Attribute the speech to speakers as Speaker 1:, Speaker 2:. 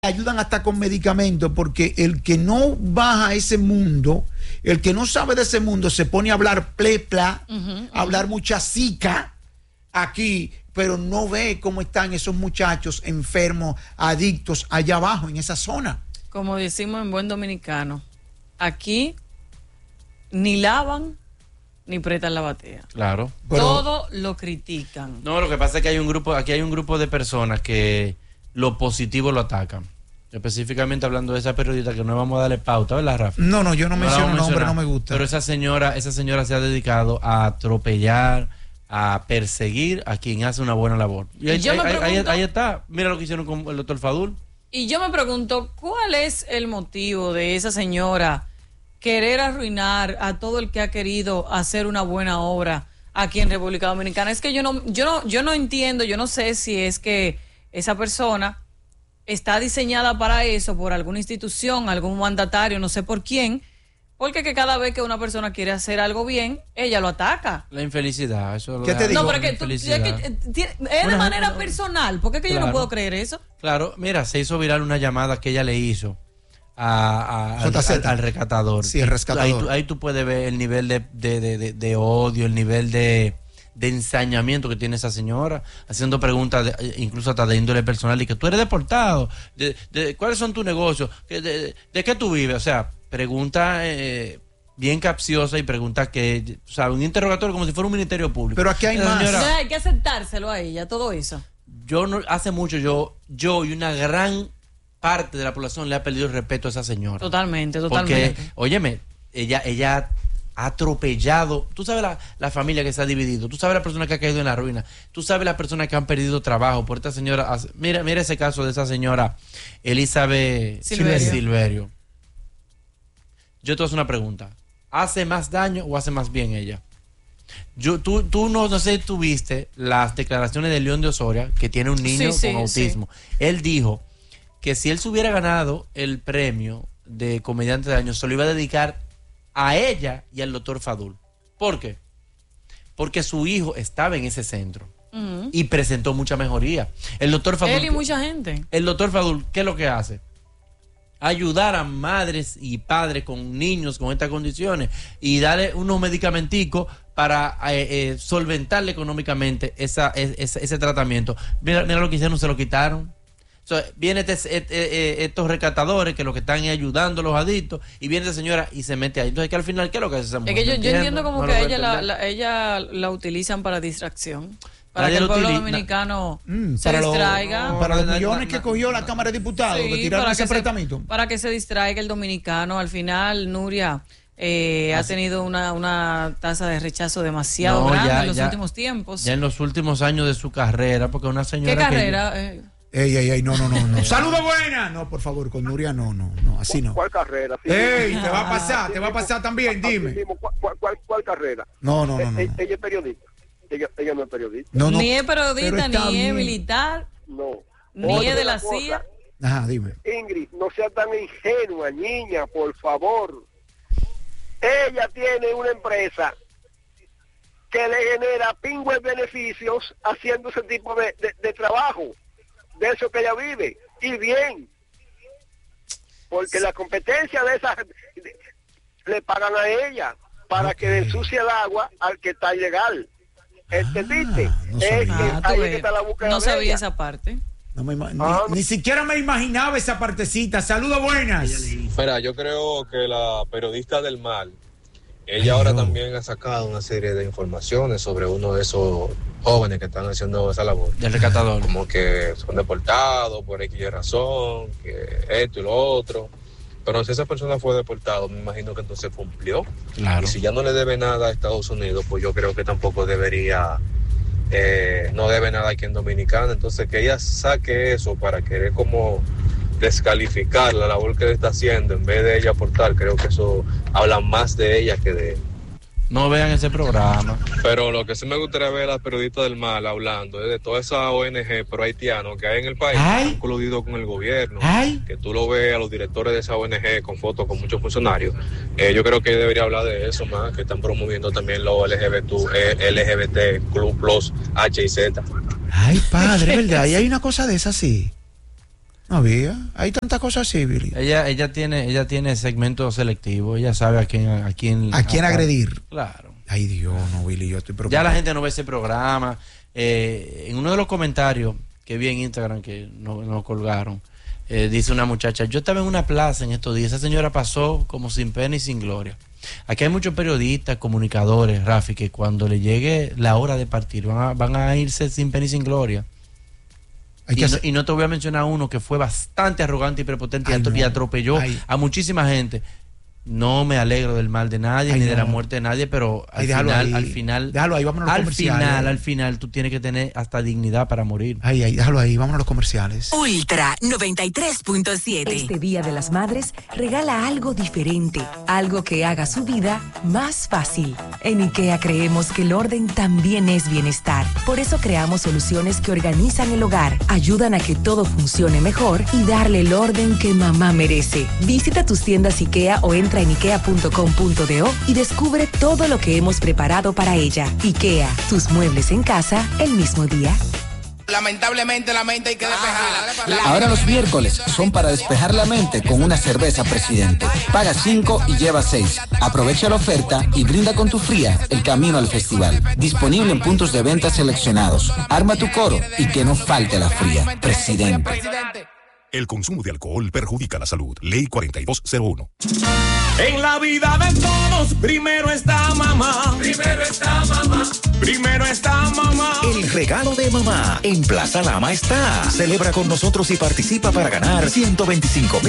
Speaker 1: ayudan hasta con medicamentos, porque el que no baja a ese mundo, el que no sabe de ese mundo, se pone a hablar plepla, a hablar mucha zica aquí, pero no ve cómo están esos muchachos enfermos, adictos, allá abajo, en esa zona.
Speaker 2: Como decimos en buen dominicano, aquí ni lavan ni prestan la batea.
Speaker 3: Claro.
Speaker 2: Todo lo critican.
Speaker 3: No, lo que pasa es que aquí hay un grupo de personas que lo positivo lo atacan. Específicamente hablando de esa periodista que no vamos a darle pauta, ¿verdad, Rafa?
Speaker 1: No, yo no menciono nombre, no me gusta.
Speaker 3: Pero esa señora se ha dedicado a atropellar, a perseguir a quien hace una buena labor. Y ahí está. Mira lo que hicieron con el doctor Fadul.
Speaker 2: Y yo me pregunto, ¿cuál es el motivo de esa señora querer arruinar a todo el que ha querido hacer una buena obra aquí en República Dominicana? Es que yo no entiendo, yo no sé si es que esa persona está diseñada para eso por alguna institución, algún mandatario, no sé por quién, porque que cada vez que una persona quiere hacer algo bien, ella lo ataca.
Speaker 3: La infelicidad, eso lo
Speaker 1: ¿Qué te digo?
Speaker 2: No, pero es de manera personal, ¿por qué es que yo no puedo creer eso? Claro,
Speaker 3: mira, se hizo viral una llamada que ella le hizo al recatador.
Speaker 1: Sí, el rescatador.
Speaker 3: Ahí tú puedes ver el nivel de odio, el nivel de ensañamiento que tiene esa señora, haciendo preguntas incluso hasta de índole personal, y que tú eres deportado, ¿cuáles son tus negocios? ¿De qué tú vives? O sea, pregunta bien capciosa y pregunta que, o sea, un interrogatorio como si fuera un ministerio público.
Speaker 1: Pero aquí hay más.
Speaker 2: Señora, hay que aceptárselo a ella, todo eso.
Speaker 3: Hace mucho yo y una gran parte de la población le ha perdido el respeto a esa señora.
Speaker 2: Totalmente.
Speaker 3: Porque, óyeme, ella ha atropellado, tú sabes la familia que se ha dividido, tú sabes la persona que ha caído en la ruina, tú sabes las personas que han perdido trabajo por esta señora. Mira ese caso de esa señora Elizabeth Silverio. Yo te hago una pregunta: ¿hace más daño o hace más bien ella? Tú no sé si tuviste las declaraciones de León de Osoria, que tiene un niño con autismo. Sí. Él dijo que si él se hubiera ganado el premio de comediante del año, se lo iba a dedicar a ella y al doctor Fadul. ¿Por qué? Porque su hijo estaba en ese centro y presentó mucha mejoría. El doctor Fadul,
Speaker 2: él y mucha gente.
Speaker 3: El doctor Fadul, ¿qué es lo que hace? Ayudar a madres y padres con niños con estas condiciones y darle unos medicamenticos para solventarle económicamente ese tratamiento. Mira lo que hicieron, se lo quitaron. Vienen estos recatadores que lo que están es ayudando a los adictos, y viene esa señora y se mete ahí. Entonces, que al final, ¿qué es lo que hace esa mujer?
Speaker 2: Es que yo entiendo como que ella la utilizan para distracción, para que el pueblo dominicano se distraiga.
Speaker 1: Para los millones que cogió la Cámara de Diputados, que tiraron ese préstamo.
Speaker 2: Para que se distraiga el dominicano. Al final, Nuria ha tenido una tasa de rechazo demasiado grande en los últimos tiempos.
Speaker 3: Ya en los últimos años de su carrera, porque una señora...
Speaker 2: ¿Qué carrera?
Speaker 1: Ey, no. ¡Saludos buena! No, por favor, con Nuria no, así no.
Speaker 4: ¿Cuál carrera? Sí,
Speaker 1: ey, te va a pasar también, dime.
Speaker 4: ¿Cuál carrera?
Speaker 1: No.
Speaker 4: Ella es periodista. Ella no es periodista.
Speaker 1: No,
Speaker 2: ni es periodista, ni es militar.
Speaker 4: No.
Speaker 2: Ni es de la CIA.
Speaker 1: Ajá, dime.
Speaker 4: Ingrid, no sea tan ingenua, niña, por favor. Ella tiene una empresa que le genera pingües beneficios haciendo ese tipo de trabajo. De eso que ella vive, y bien, porque la competencia de esas le pagan a ella para que ensucie el agua al que está ilegal. ¿Entendiste?
Speaker 2: No sabía esa parte.
Speaker 1: Ni siquiera me imaginaba esa partecita. Saludos buenas.
Speaker 5: Mira, yo creo que la periodista del mal, ella ahora también ha sacado una serie de informaciones sobre uno de esos jóvenes que están haciendo esa labor.
Speaker 3: Del recatador.
Speaker 5: Como que son deportados por X razón, que esto y lo otro. Pero si esa persona fue deportado, me imagino que entonces cumplió.
Speaker 3: Claro.
Speaker 5: Y si ya no le debe nada a Estados Unidos, pues yo creo que tampoco debería, no debe nada aquí en Dominicana. Entonces que ella saque eso para querer como descalificar la labor que le está haciendo en vez de ella aportar, creo que eso habla más de ella que de él.
Speaker 3: No vean ese programa.
Speaker 5: Pero lo que sí me gustaría ver a las periodistas del mal hablando es de toda esa ONG pro haitiano que hay en el país, que han coludido con el gobierno, que tú lo ves a los directores de esa ONG con fotos con muchos funcionarios. Yo creo que debería hablar de eso más, que están promoviendo también los LGBT Club Plus H y Z.
Speaker 1: Ay, padre, ¿verdad? Y hay una cosa de esa, sí. No había. Hay tantas cosas así, Billy.
Speaker 3: Ella tiene segmento selectivo. Ella sabe a quién
Speaker 1: agredir.
Speaker 3: Claro.
Speaker 1: Ay, Dios, no, Billy, yo estoy preocupado.
Speaker 3: Ya la gente no ve ese programa. En uno de los comentarios que vi en Instagram que nos colgaron, dice una muchacha: yo estaba en una plaza en estos días, esa señora pasó como sin pena y sin gloria. Aquí hay muchos periodistas, comunicadores, Rafi, que cuando le llegue la hora de partir van a irse sin pena y sin gloria. Y no te voy a mencionar uno que fue bastante arrogante y prepotente y atropelló a muchísima gente. No me alegro del mal de nadie, ni de la muerte de nadie, pero al final,
Speaker 1: déjalo ahí, vámonos a los comerciales.
Speaker 3: Al final, tú tienes que tener hasta dignidad para morir.
Speaker 1: Déjalo ahí, vámonos a los comerciales.
Speaker 6: Ultra 93.7. Este Día de las Madres, regala algo diferente, algo que haga su vida más fácil. En IKEA creemos que el orden también es bienestar. Por eso creamos soluciones que organizan el hogar, ayudan a que todo funcione mejor y darle el orden que mamá merece. Visita tus tiendas IKEA o entra en ikea.com.do y descubre todo lo que hemos preparado para ella. IKEA, tus muebles en casa el mismo día.
Speaker 7: Lamentablemente la mente hay que despejarla.
Speaker 8: Ahora los miércoles son para despejar la mente con una cerveza Presidente. Paga 5 y lleva 6. Aprovecha la oferta y brinda con tu fría el camino al festival. Disponible en puntos de venta seleccionados. Arma tu coro y que no falte la fría. Presidente.
Speaker 9: El consumo de alcohol perjudica la salud. Ley 4201.
Speaker 10: En la vida de todos, primero está mamá. Primero está mamá. Primero está mamá.
Speaker 11: El regalo de mamá en Plaza Lama está. Celebra con nosotros y participa para ganar 125,000